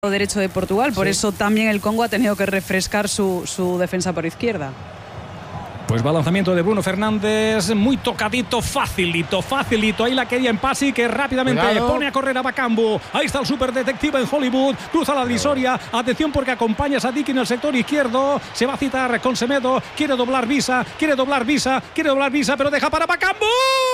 derecho de Portugal, por eso también el Congo ha tenido que refrescar su defensa por izquierda. Pues va lanzamiento de Bruno Fernández, muy tocadito, facilito. Ahí la quería en Pasi, que rápidamente pone a correr a Bakambu. Ahí está el superdetective en Hollywood, cruza la divisoria. Atención porque acompaña a Sadiki en el sector izquierdo. Se va a citar con Semedo, quiere doblar Visa, pero deja para Bakambu.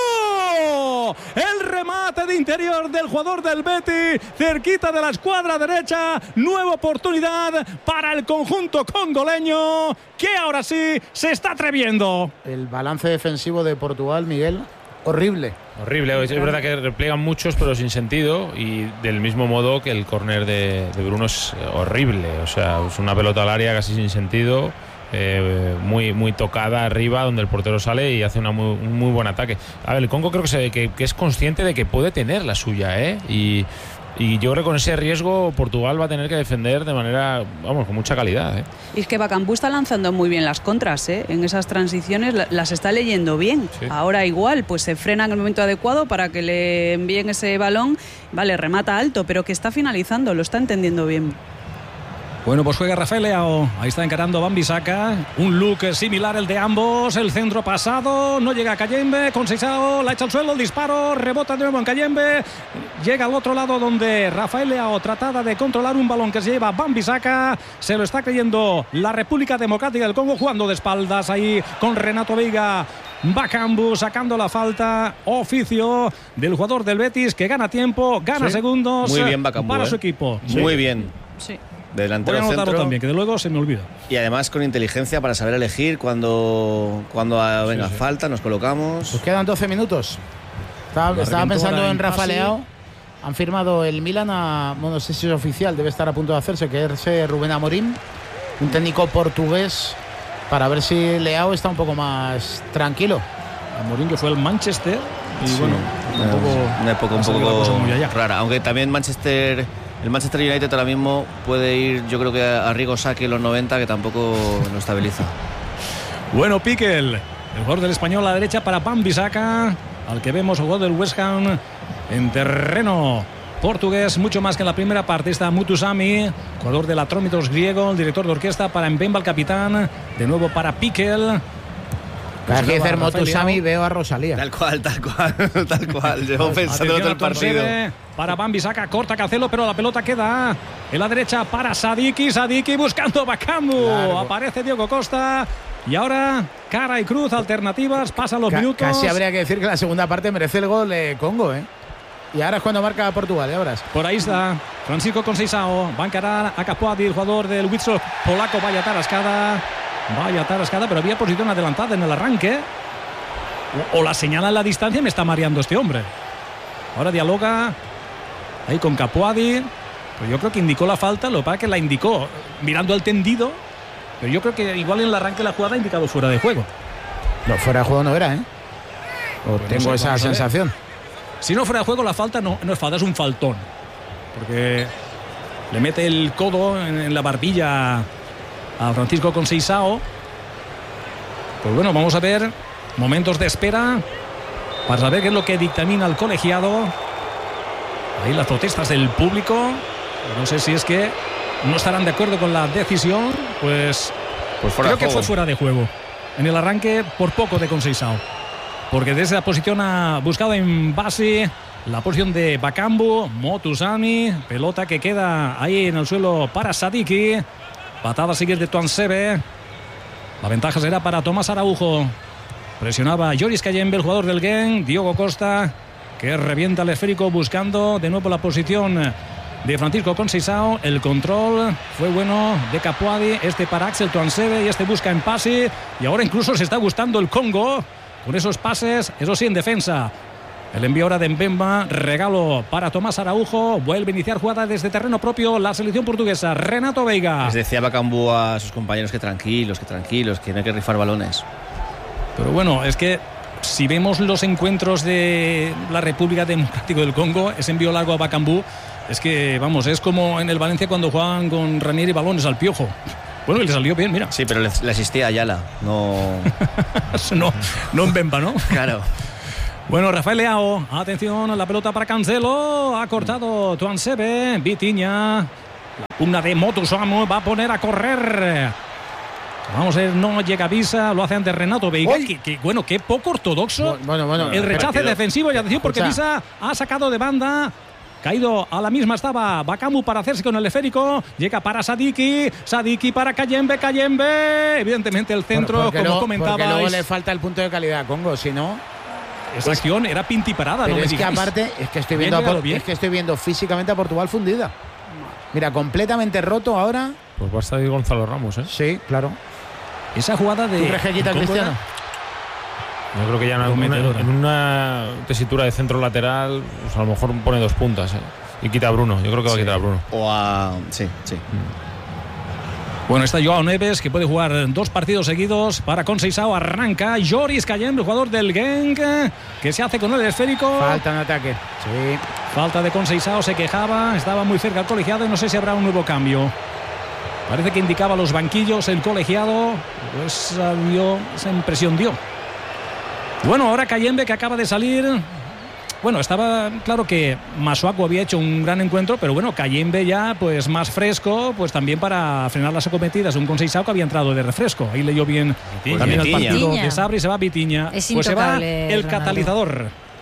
El remate de interior del jugador del Betis, cerquita de la escuadra derecha. Nueva oportunidad para el conjunto congoleño, que ahora sí se está atreviendo. El balance defensivo de Portugal, Miguel, horrible. Es verdad que repliegan muchos, pero sin sentido, y del mismo modo que el córner de Bruno es horrible. O sea, es una pelota al área casi sin sentido. Muy tocada arriba, donde el portero sale y hace un muy buen ataque. A ver, el Congo creo que es consciente de que puede tener la suya, y yo creo que con ese riesgo Portugal va a tener que defender de manera, con mucha calidad, Y es que Bakambu está lanzando muy bien las contras, en esas transiciones las está leyendo bien. Sí. Ahora igual, pues se frena en el momento adecuado para que le envíen ese balón. Vale, remata alto, pero que está finalizando, lo está entendiendo bien. Bueno, pues juega Rafael Leao. Ahí está encarando Wan-Bissaka. Un look similar el de ambos. El centro pasado. No llega a Kayembe. Con Seisao. La echa al suelo. El disparo. Rebota de nuevo en Kayembe. Llega al otro lado donde Rafael Leao trataba de controlar un balón que se lleva Wan-Bissaka. Se lo está creyendo la República Democrática del Congo, jugando de espaldas ahí con Renato Veiga. Bakambu sacando la falta. Oficio del jugador del Betis, que gana tiempo, gana segundos. Muy bien Bakambu, para su equipo. Muy bien. Sí. Delantero centro también, que de luego se me olvida. Y además con inteligencia para saber elegir cuando venga falta, nos colocamos. Pues quedan 12 minutos. Estaba pensando en Rafa Leao. Han firmado el Milan no sé si es oficial, debe estar a punto de hacerse, que es Rubén Amorim, un técnico portugués, para ver si Leao está un poco más tranquilo. Amorim, que fue al Manchester, y una época un poco rara, aunque también el Manchester United ahora mismo puede ir, yo creo que a Arrigo Sacchi en los 90, que tampoco lo estabiliza. Bueno, Piquel, el jugador del Español a la derecha para Wan-Bissaka, al que vemos jugador del West Ham en terreno portugués, mucho más que en la primera parte. Está Mutusami, jugador del Atromitos griego, el director de orquesta para Mbemba, el capitán, de nuevo para Piquel. Cada vez que dice Mutusami veo a Rosalía. Tal cual. Llevo pensando todo el partido. Para Wan-Bissaka, corta Cancelo, pero la pelota queda en la derecha para Sadiki buscando Bakambu. Claro. Aparece Diego Costa. Y ahora cara y cruz, alternativas, pasan los minutos. Casi habría que decir que la segunda parte merece el gol de Congo, Y ahora es cuando marca Portugal, ahora. Por ahí está Francisco con Seisao. Va a encarar a Capuadi, el jugador del Witsok polaco. Vaya tarascada, pero había posición adelantada en el arranque. O la señala en la distancia. Me está mareando este hombre. Ahora dialoga ahí con Capuadi. Pero yo creo que indicó la falta. Lo que pasa es que la indicó mirando al tendido. Pero yo creo que igual en el arranque de la jugada ha indicado fuera de juego. No, fuera de juego no era, tengo esa sensación. Si no fuera de juego, la falta no es falta, es un faltón. Porque le mete el codo en la barbilla a Francisco con Seisao. Pues bueno, vamos a ver momentos de espera para saber qué es lo que dictamina el colegiado. Ahí las protestas del público. No sé si es que no estarán de acuerdo con la decisión. Pues creo que fue fuera de juego en el arranque, por poco de Seisao, porque desde la posición ha buscado en base la posición de Bakambu. Mutusami, pelota que queda ahí en el suelo para Sadiki. Patada sigue de Tuansebe. La ventaja será para Tomás Araujo. Presionaba Joris Kayembe, el jugador del Genk. Diogo Costa, que revienta el esférico buscando de nuevo la posición de Francisco con Seisao. El control fue bueno de Capuadi. Para Axel Tuansebe, y busca en pase. Y ahora incluso se está gustando el Congo con esos pases, eso sí, en defensa. El envío ahora de Mbemba, regalo para Tomás Araujo. Vuelve a iniciar jugada desde terreno propio la selección portuguesa. Renato Veiga. Les decía Bakambu a sus compañeros que tranquilos, que no hay que rifar balones. Pero bueno, es que si vemos los encuentros de la República Democrática del Congo, ese envío largo a Bakambu, es que, es como en el Valencia cuando juegan con Ranieri balones al Piojo. Bueno, y le salió bien, mira. Sí, pero le asistía a Ayala, no en Mbemba, ¿no? Claro. Bueno, Rafael Leao, atención, la pelota para Cancelo, ha cortado Tuansebe, Vitinha, La pugna de Motusamu va a poner a correr. Vamos a ver, no llega Visa, lo hace antes Renato Veiga. Bueno, qué poco ortodoxo. Bueno, el rechace defensivo, y atención, porque Visa ha sacado de banda. Caído a la misma estaba Bakambu para hacerse con el esférico. Llega para Sadiki para Kayembe. Evidentemente el centro, como comentaba. Porque luego le falta el punto de calidad a Congo, si no. Esa acción era pintiparada. Pero no es que aparte, es que estoy viendo físicamente a Portugal fundida. Mira, completamente roto ahora. Pues va a estar ahí Gonzalo Ramos, ¿eh? Sí, claro. Esa jugada de. ¿Tú crees que quita Cristiano? Yo creo que ya en una tesitura de centro lateral, pues a lo mejor pone 2 puntas, ¿eh? Y quita a Bruno. Yo creo que va a quitar a Bruno. Sí. Bueno, está Joao Neves, que puede jugar 2 partidos seguidos para Conceição. Arranca Joris Kayembe, el jugador del Genk, que se hace con el esférico. Falta en ataque. Sí. Falta de Conceição, se quejaba, estaba muy cerca el colegiado y no sé si habrá un nuevo cambio. Parece que indicaba los banquillos el colegiado, pues esa impresión dio. Bueno, ahora Kayembe, que acaba de salir. Bueno, estaba claro que Masuaku había hecho un gran encuentro, pero bueno, Kayembe ya pues más fresco, pues también para frenar las acometidas. Un Conceição que había entrado de refresco. Ahí leyó bien también el partido de Sabri, se va Vitinha. Es pues se va el Ronaldo. Catalizador.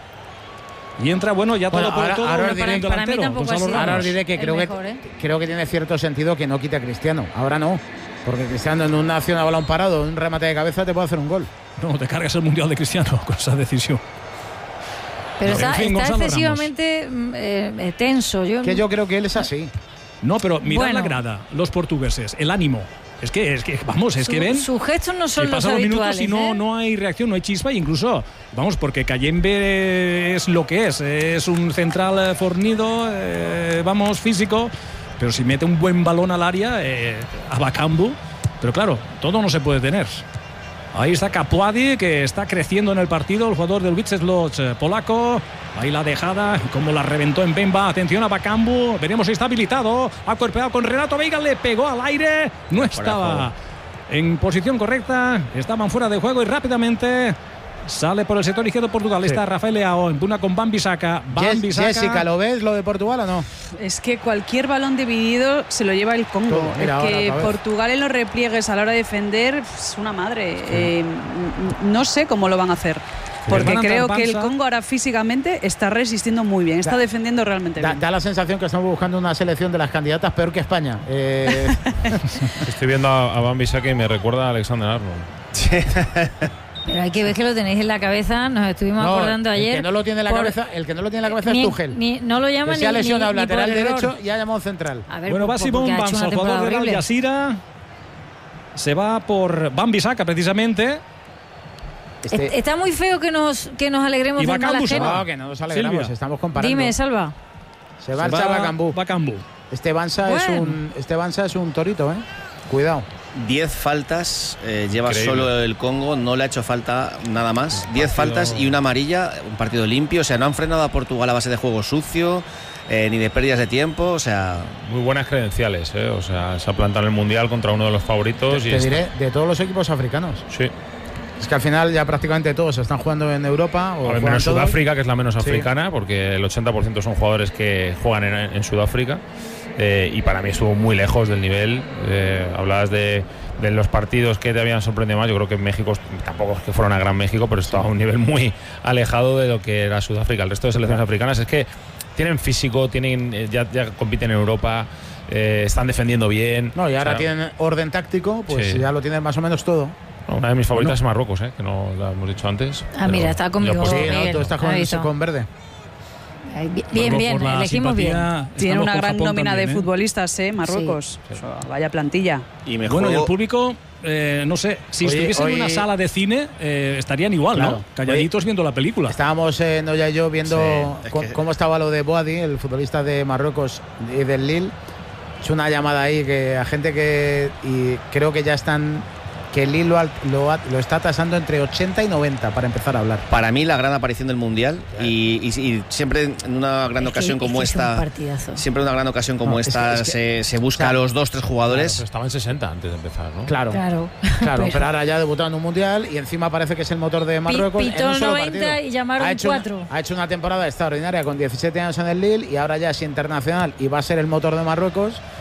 Y entra, bueno, ya todo por todo. Ahora para mí tampoco ha sido ahora os diré que creo que tiene cierto sentido que no quite a Cristiano. Ahora no. Porque Cristiano en una acción a balón parado, un remate de cabeza, te puede hacer un gol. No, te cargas el Mundial de Cristiano con esa decisión. Pero está excesivamente tenso. Yo creo que él es así. No, pero mirad la grada, los portugueses, el ánimo. Es que vamos, es que ven. Sus gestos no son los pasan habituales. Minutos y no hay reacción, no hay chispa, e incluso, vamos, porque Kayembe es lo que es un central fornido, vamos, físico, pero si mete un buen balón al área, a Bakambu, pero claro, todo no se puede tener. Ahí está Capuadi, que está creciendo en el partido, el jugador del Wisłocz polaco. Ahí la dejada, como la reventó en Bemba. Atención a Bakambu, veremos si está habilitado. Ha cuerpeado con Renato Veiga, le pegó al aire. No estaba en posición correcta, estaban fuera de juego y rápidamente sale por el sector izquierdo Portugal. Sí. Está Rafael Leao, empuna con Wan-Bissaka. Jessica, ¿lo ves lo de Portugal o no? Es que cualquier balón dividido se lo lleva el Congo. Mira, es que Portugal en los repliegues a la hora de defender es una madre. Sí. No sé cómo lo van a hacer. Porque creo que el Congo ahora físicamente está resistiendo muy bien, está defendiendo realmente bien. Da la sensación que estamos buscando una selección de las candidatas peor que España. Estoy viendo a Wan-Bissaka y me recuerda a Alexander Arnold. Pero hay que ver que lo tenéis en la cabeza, nos estuvimos acordando ayer. El que no lo tiene en la cabeza, es Tuchel. No lo llama ni se ha lesionado el lateral derecho y ha llamado central. Bueno, va Simón Banza, jugador de Al Jazeera. Se va por Wan-Bissaka precisamente. Está muy feo que nos alegremos de mala gente. No, que no nos alegramos, Silvia. Estamos comparando. Dime, Salva. Se marcha Bakambu. Este Banza es un torito, Cuidado. 10 faltas lleva solo el Congo, no le ha hecho falta nada más. 10 faltas y una amarilla, un partido limpio. O sea, no han frenado a Portugal a base de juego sucio, ni de pérdidas de tiempo. O sea, muy buenas credenciales, O sea, se ha plantado en el Mundial contra uno de los favoritos. Te diré, de todos los equipos africanos. Sí. Es que al final ya prácticamente todos están jugando en Europa. O menos Sudáfrica, que es la menos africana, porque el 80% son jugadores que juegan en Sudáfrica. Y para mí estuvo muy lejos del nivel. Hablabas de los partidos que te habían sorprendido más. Yo creo que México tampoco es que fuera una gran México, pero estaba a un nivel muy alejado de lo que era Sudáfrica. El resto de selecciones africanas es que tienen físico, ya compiten en Europa, están defendiendo bien. No, y ahora tienen orden táctico, pues ya lo tienen más o menos todo. Una de mis favoritas es Marruecos, que no lo hemos dicho antes. Mira, está conmigo. Sí, tú estás con verde. Bien, elegimos bien. Tiene una gran nómina de futbolistas, Marruecos. Sí. Vaya plantilla. Y el público, no sé, si estuviesen en una sala de cine, estarían igual, claro, ¿no? Calladitos viendo la película. Estábamos, Noya y yo, viendo cómo estaba lo de Boadi, el futbolista de Marruecos y del Lille. Es una llamada ahí que a gente y creo que ya están... que el Lille lo está tasando entre 80 y 90 para empezar a hablar. Para mí la gran aparición del Mundial y siempre en una gran ocasión como esta, siempre en una gran ocasión como esta se busca a los 2-3 jugadores. Claro, estaba en 60 antes de empezar, ¿no? Claro. Pero ahora ya ha debutado en un Mundial y encima parece que es el motor de Marruecos. Pitó 90 y llamaron 4. Ha hecho una temporada extraordinaria con 17 años en el Lille y ahora ya es internacional y va a ser el motor de Marruecos.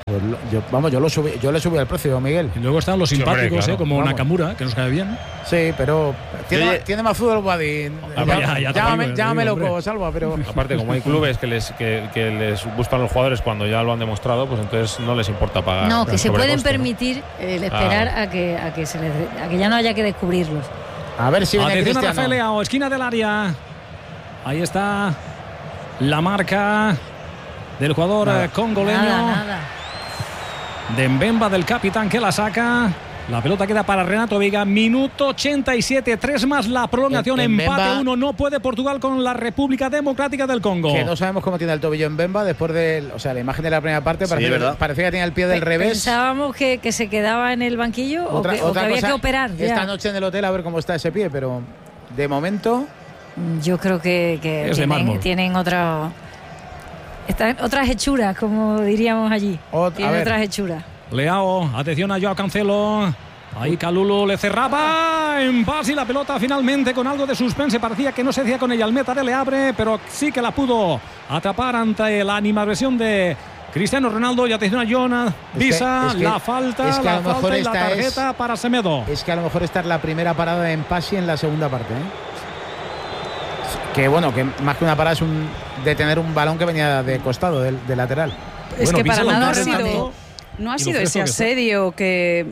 Pues yo le subí el precio, Miguel. Y luego están los simpáticos, sí, hombre, claro, como vamos. Nakamura, que nos cae bien. Sí, pero tiene más fútbol Buddy. Llámame loco, Salva, pero... Aparte, como hay clubes que les buscan los jugadores cuando ya lo han demostrado, pues entonces no les importa pagar. No, que se pueden permitir el esperar a que ya no haya que descubrirlos. A ver si viene Cristiano. Cristiano. Rafael Leao, esquina del área. Ahí está la marca del jugador congoleño. Nada. De Mbemba, del capitán, que la saca. La pelota queda para Renato Veiga. Minuto 87, 3 más la prolongación. Empate 1. No puede Portugal con la República Democrática del Congo. Que no sabemos cómo tiene el tobillo en Mbemba después de... O sea, la imagen de la primera parte parecía que tenía el pie del revés. Pensábamos que se quedaba en el banquillo o que había que operar. Esta noche en el hotel a ver cómo está ese pie, pero de momento... Yo creo que tienen otras hechuras, como diríamos allí. Tienen otras hechuras. Leao, atención a Joao Cancelo. Ahí Kalulu le cerraba en paz y la pelota finalmente con algo de suspense. Parecía que no se hacía con ella el meta de Leabre, pero sí que la pudo atrapar ante la animadversión de Cristiano Ronaldo. Y atención a Jonas Visa, la falta y la tarjeta para Semedo. Es que a lo mejor esta es la primera parada de Empasi en la segunda parte, Que bueno, que más que una parada es de tener un balón que venía de costado, de lateral. Es que para nada no ha sido ese asedio que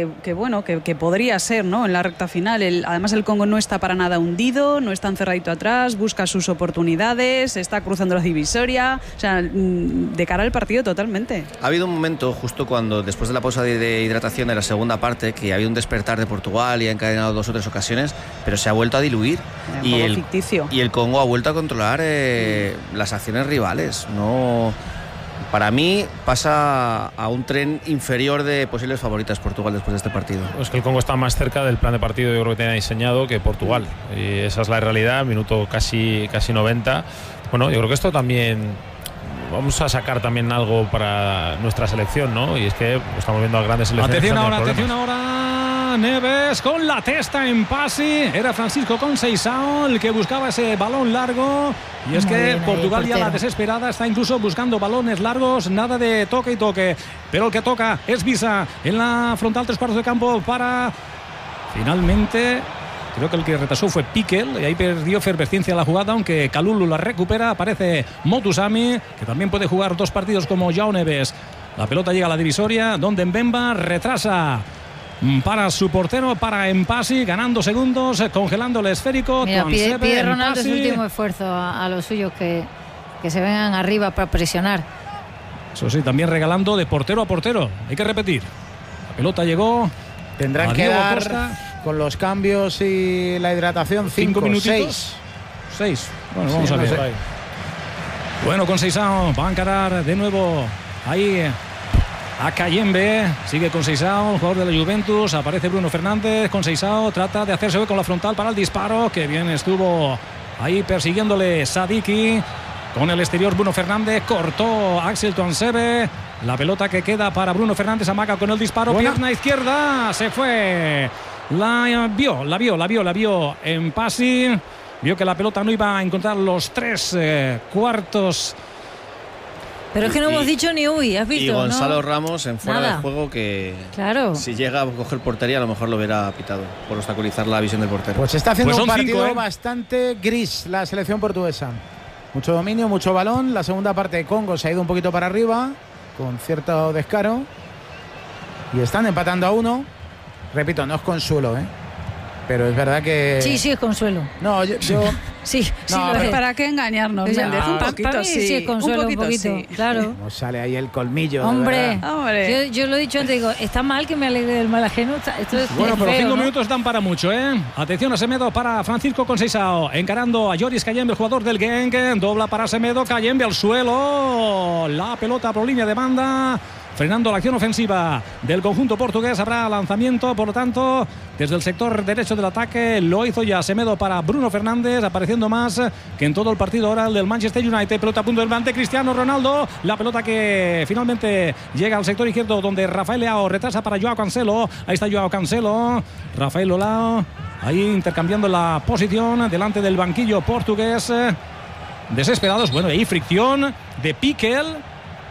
podría ser, ¿no? En la recta final. Además el Congo no está para nada hundido, no está encerradito atrás, busca sus oportunidades, está cruzando la divisoria, o sea, de cara al partido totalmente. Ha habido un momento justo cuando, después de la pausa de hidratación de la segunda parte, que ha habido un despertar de Portugal y ha encadenado 2 o 3 ocasiones, pero se ha vuelto a diluir. Y el Congo ha vuelto a controlar las acciones rivales. No... Para mí pasa a un tren inferior de posibles favoritas Portugal después de este partido. Es que el Congo está más cerca del plan de partido yo creo que tenía diseñado que Portugal. Y esa es la realidad, minuto casi 90. Bueno, yo creo que esto también... Vamos a sacar también algo para nuestra selección, ¿no? Y es que estamos viendo a grandes selecciones. Atención ahora, Neves con la testa en pase. Era Francisco Conceição el que buscaba ese balón largo. Y es que Portugal ya la desesperada está incluso buscando balones largos, nada de toque y toque. Pero el que toca es Visa en la frontal 3/4 de campo para finalmente... Creo que el que retrasó fue Piquel y ahí perdió efervescencia la jugada, aunque Kalulu la recupera. Aparece Motusami, que también puede jugar 2 partidos como Joao Neves. La pelota llega a la divisoria, donde Mbemba retrasa para su portero, para Empasi, ganando segundos, congelando el esférico. Mira, pide Ronaldo su último esfuerzo a los suyos que se vengan arriba para presionar. Eso sí, también regalando de portero a portero. Hay que repetir. La pelota llegó. Tendrán que dar... Con los cambios y la hidratación, 5 minutitos. 6. Bueno, vamos a ver. Bueno, Conceição va a encarar de nuevo ahí a Kayembe. Sigue Conceição, el jugador de la Juventus. Aparece Bruno Fernández. Conceição trata de hacerse con la frontal para el disparo. Que bien estuvo ahí persiguiéndole Sadiki. Con el exterior Bruno Fernández. Cortó Axel Tuanzebe. La pelota que queda para Bruno Fernández. Amaga con el disparo. Buena. Pierna izquierda. Se fue. La vio en Pasi. Vio que la pelota no iba a encontrar los 3 cuartos. Pero es que no hemos dicho ni uy, ¿has visto? Y Gonzalo ¿no? Ramos en fuera de juego que si llega a coger portería a lo mejor lo verá pitado por obstaculizar la visión del portero. Pues está haciendo un partido bastante gris la selección portuguesa. Mucho dominio, mucho balón. La segunda parte de Congo se ha ido un poquito para arriba con cierto descaro. Y están empatando a 1. Repito, no es consuelo, pero es verdad que... Sí, es consuelo. No, yo... sí, no, lo es. ¿Para qué engañarnos? Un poquito, sí es consuelo, un poquito, sí. Claro. Como sale ahí el colmillo. Hombre. Yo lo he dicho antes, digo, está mal que me alegre del mal ajeno. Esto es bueno, pero 5 ¿no? minutos dan para mucho, Atención a Semedo para Francisco Conceição. Encarando a Joris Kayembe, el jugador del Genk. Dobla para Semedo, Kayembe al suelo. La pelota por línea de banda. Frenando la acción ofensiva del conjunto portugués. Habrá lanzamiento, por lo tanto, desde el sector derecho del ataque. Lo hizo ya Semedo para Bruno Fernández, apareciendo más que en todo el partido ahora el del Manchester United. Pelota a punto del delante, Cristiano Ronaldo. La pelota que finalmente llega al sector izquierdo, donde Rafael Leao retrasa para Joao Cancelo. Ahí está Joao Cancelo. Rafael Leao ahí intercambiando la posición delante del banquillo portugués. Desesperados. Bueno, ahí fricción de Piquel.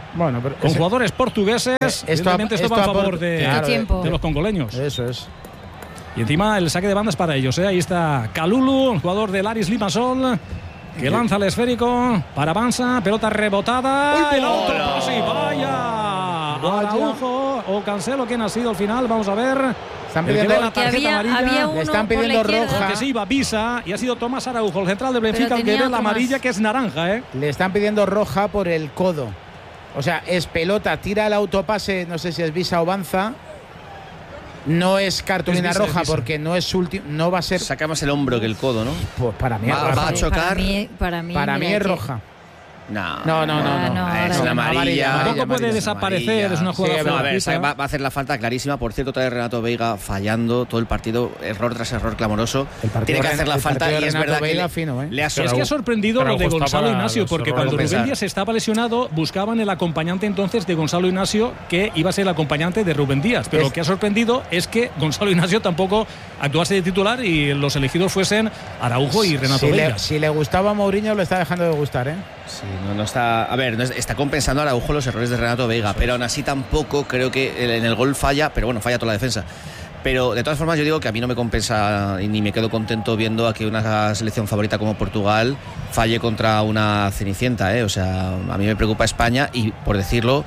Bueno, pero con jugadores portugueses. Esto va a favor de los congoleños. Eso es. Y encima el saque de bandas para ellos. Ahí está Kalulu, el jugador del Aris Limassol, que lanza el esférico para Banza. Pelota rebotada. El autopase. Vaya. Araujo o Cancelo, ¿quién ha sido al final? Vamos a ver. Están pidiendo la tarjeta amarilla. Le están pidiendo roja. Porque se iba Visa y ha sido Tomás Araujo, el central de Benfica, el que ve la amarilla, que es naranja. Le están pidiendo roja por el codo. O sea, es pelota, tira el autopase, no sé si es Visa o Banza. No es cartulina roja porque no es no va a ser. Saca más el hombro que el codo, ¿no? Pues para mí va a chocar. Para mí es roja. No, es una amarilla. Tampoco puede desaparecer, es una jugada. A ver, va a hacer la falta clarísima. Por cierto, trae Renato Veiga fallando todo el partido, error tras error clamoroso. Tiene que hacer la falta y es verdad que le ha Es que ha sorprendido lo de Gonzalo Ignacio, porque cuando Rubén Díaz estaba lesionado, buscaban el acompañante entonces de Gonzalo Ignacio, que iba a ser el acompañante de Rubén Díaz. Pero lo que ha sorprendido es que Gonzalo Ignacio tampoco actuase de titular y los elegidos fuesen Araujo y Renato Veiga. Si le gustaba a Mourinho, lo está dejando de gustar, Sí, no está. A ver, está compensando a Araujo los errores de Renato Veiga, pero aún así tampoco creo que en el gol falla, pero bueno, falla toda la defensa. Pero de todas formas yo digo que a mí no me compensa y ni me quedo contento viendo a que una selección favorita como Portugal falle contra una cenicienta, O sea, a mí me preocupa España y, por decirlo,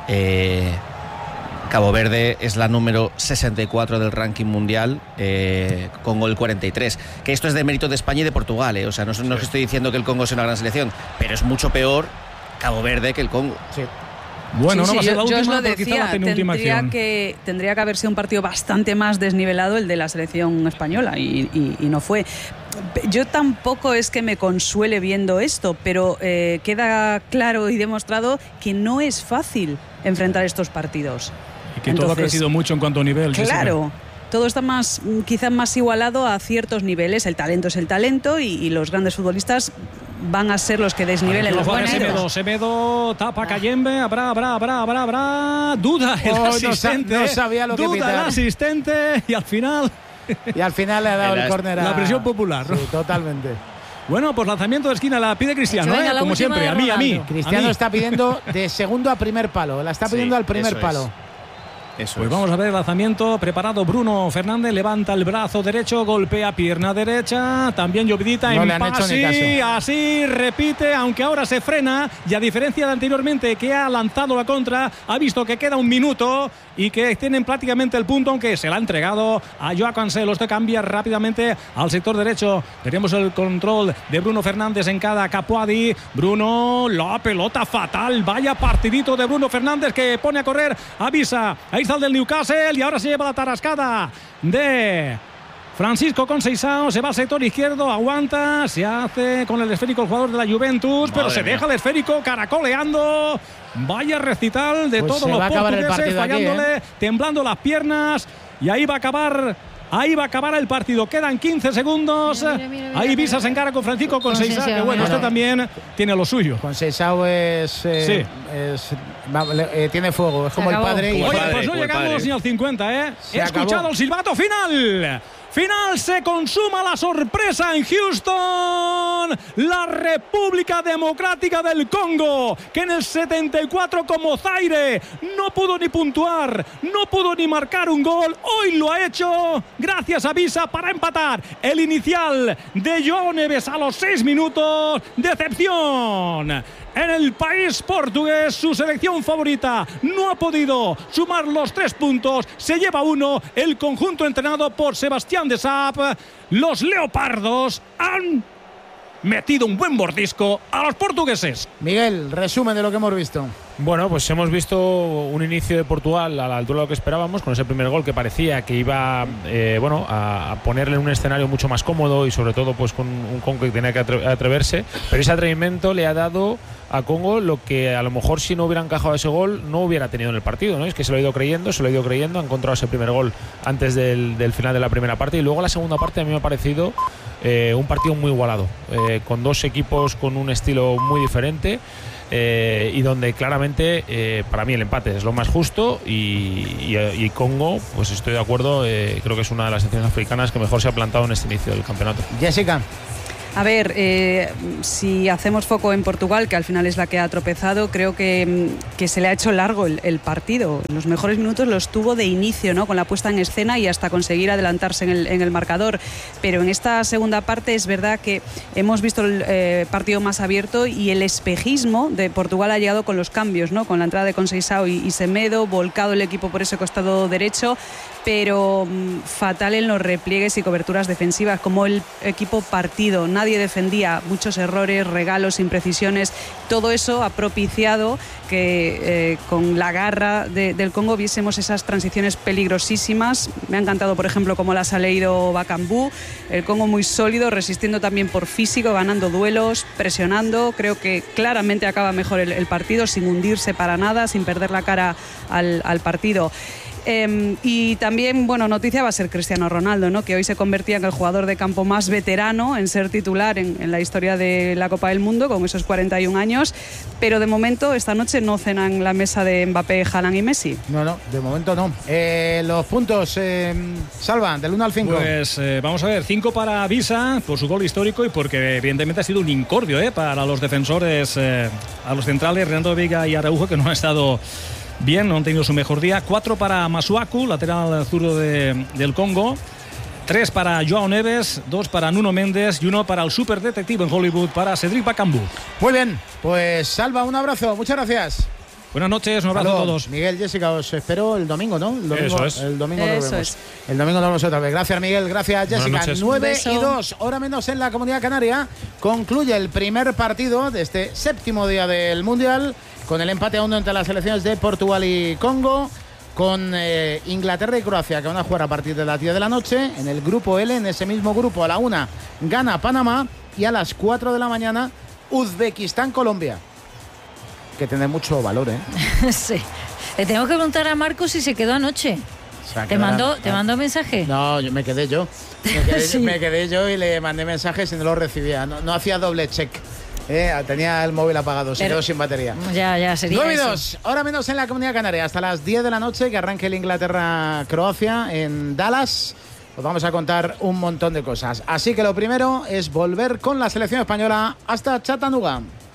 Cabo Verde es la número 64 del ranking mundial, Congo el 43. Que esto es de mérito de España y de Portugal, O sea, no estoy diciendo que el Congo sea una gran selección, pero es mucho peor Cabo Verde que el Congo. Sí. Bueno, no va a ser la yo última, os lo decía, tendría que haber sido un partido bastante más desnivelado el de la selección española y no fue. Yo tampoco es que me consuele viendo esto, pero queda claro y demostrado que no es fácil enfrentar estos partidos. Y que todo ha crecido mucho en cuanto a nivel. Claro. Todo está quizás más igualado a ciertos niveles. El talento es el talento y los grandes futbolistas van a ser los que desnivelen los buenos. Semedo tapa Cayembe, habrá duda el asistente. No sabía lo que duda pitar. El asistente y al final le ha dado el córner. La presión popular. Sí, totalmente. Bueno, pues lanzamiento de esquina la pide Cristiano, como siempre, a mí. Cristiano está pidiendo de segundo a primer palo, la está pidiendo al primer palo. Pues vamos a ver el lanzamiento preparado. Bruno Fernández levanta el brazo derecho, golpea pierna derecha, también Llobidita en pase, así repite, aunque ahora se frena y a diferencia de anteriormente que ha lanzado la contra, ha visto que queda un minuto y que tienen prácticamente el punto, aunque se la ha entregado a Joao Cancelo. Este cambia rápidamente al sector derecho. Tenemos el control de Bruno Fernández en cada Capuadi. Bruno, la pelota fatal, vaya partidito de Bruno Fernández que pone a correr, avisa, ahí está el del Newcastle y ahora se lleva la tarascada de Francisco Conceição, se va al sector izquierdo, aguanta, se hace con el esférico el jugador de la Juventus, pero se deja el esférico caracoleando. Vaya recital de todos los portugueses, fallándole, temblando las piernas, y ahí va a acabar el partido. Quedan 15 segundos. Mira, ahí Visa se encara con Francisco Conceição, que bueno, esto también tiene lo suyo. Conceição tiene fuego, es como el padre. Oye, pues no llegamos ni al 50, He escuchado el silbato final. Se consuma la sorpresa en Houston. La República Democrática del Congo, que en el 74 como Zaire no pudo ni puntuar, no pudo ni marcar un gol, hoy lo ha hecho gracias a Visa para empatar. El inicial de João Neves a los 6 minutos. Decepción en el país portugués, su selección favorita no ha podido sumar los 3 puntos, se lleva 1 el conjunto entrenado por Sebastián de Saab. Los leopardos han metido un buen mordisco a los portugueses. Miguel, resumen de lo que hemos visto. Bueno, pues hemos visto un inicio de Portugal a la altura de lo que esperábamos, con ese primer gol que parecía que iba a ponerle en un escenario mucho más cómodo y sobre todo pues con un Congo que tenía que atreverse, pero ese atrevimiento le ha dado a Congo lo que a lo mejor si no hubiera encajado ese gol no hubiera tenido en el partido, ¿no? Es que se lo ha ido creyendo, ha encontrado ese primer gol antes del final de la primera parte, y luego la segunda parte a mí me ha parecido un partido muy igualado, con dos equipos con un estilo muy diferente. Y donde claramente para mí el empate es lo más justo y Congo, pues estoy de acuerdo, creo que es una de las selecciones africanas que mejor se ha plantado en este inicio del campeonato. Jessica. A ver, si hacemos foco en Portugal, que al final es la que ha tropezado, creo que se le ha hecho largo el partido. Los mejores minutos los tuvo de inicio, ¿no? Con la puesta en escena y hasta conseguir adelantarse en el marcador. Pero en esta segunda parte es verdad que hemos visto el partido más abierto y el espejismo de Portugal ha llegado con los cambios, ¿no? Con la entrada de Conceição y Semedo, volcado el equipo por ese costado derecho, pero fatal en los repliegues y coberturas defensivas, como el equipo partido. Nadie defendía, muchos errores, regalos, imprecisiones. Todo eso ha propiciado que con la garra del Congo viésemos esas transiciones peligrosísimas. Me ha encantado, por ejemplo, cómo las ha leído Bakambu. El Congo muy sólido, resistiendo también por físico, ganando duelos, presionando. Creo que claramente acaba mejor el partido, sin hundirse para nada, sin perder la cara al partido. Y también, bueno, noticia va a ser Cristiano Ronaldo, ¿no? Que hoy se convertía en el jugador de campo más veterano en ser titular en la historia de la Copa del Mundo, con esos 41 años. Pero de momento, esta noche no cenan la mesa de Mbappé, Haaland y Messi. No, de momento no. Los puntos, Salva, del 1 al 5. Pues vamos a ver, 5 para Visa por su gol histórico y porque evidentemente ha sido un incordio para los defensores, a los centrales, Renato Veiga y Araujo, que no han estado bien, no han tenido su mejor día. 4 para Masuaku, lateral zurdo del Congo. 3 para Joao Neves, 2 para Nuno Méndez y 1 para el superdetective en Hollywood, para Cédric Bakambu. Muy bien, pues Salva, un abrazo, muchas gracias. Buenas noches, un abrazo a todos. Miguel, Jessica, os espero el domingo, ¿no? El domingo, Eso es. El domingo nos vemos. El domingo nos vemos otra vez. Gracias, Miguel. Gracias, Jessica. 9:02, hora menos en la Comunidad Canaria. Concluye el primer partido de este 7º día del Mundial, con el empate a 1 entre las selecciones de Portugal y Congo, con Inglaterra y Croacia, que van a jugar a partir de las 10 de la noche. En el grupo L, en ese mismo grupo, a la 1, gana Panamá, y a las 4 de la mañana, Uzbekistán-Colombia. Que tiene mucho valor, ¿eh? Sí. Le tengo que preguntar a Marcos si se quedó anoche. ¿Te mandó mensaje? No, me quedé yo. Sí. Me quedé yo y le mandé mensajes y no lo recibía. No hacía doble check. Tenía el móvil apagado, se quedó sin batería. Ya sería 9:02, hora menos en la Comunidad Canaria. Hasta las 10 de la noche, que arranque el Inglaterra-Croacia en Dallas. Os vamos a contar un montón de cosas. Así que lo primero es volver con la selección española hasta Chattanooga.